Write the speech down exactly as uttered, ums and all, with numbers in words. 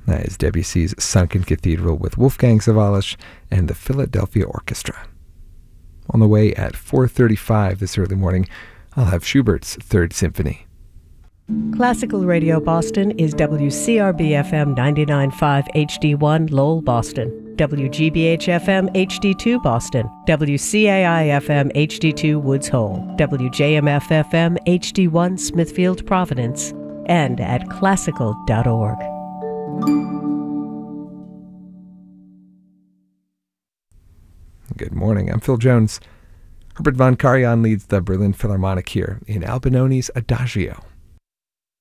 That is Debussy's Sunken Cathedral with Wolfgang Sawallisch and the Philadelphia Orchestra. On the way at four thirty-five this early morning, I'll have Schubert's Third Symphony. Classical Radio Boston is W C R B F M ninety-nine point five H D one Lowell, Boston, W G B H F M H D two Boston, W C A I F M H D two Woods Hole, W J M F F M H D one Smithfield, Providence, and at classical dot org. Good morning, I'm Phil Jones. Herbert von Karajan leads the Berlin Philharmonic here in Albinoni's Adagio.